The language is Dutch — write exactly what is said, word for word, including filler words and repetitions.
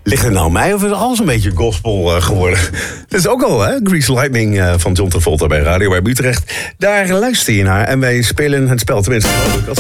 Ligt het nou aan mij of is het alles een beetje gospel uh, geworden? Dat is ook al, hè? Grease Lightning uh, van John Travolta bij Radio bij Utrecht. Daar luister je naar en wij spelen het spel, tenminste.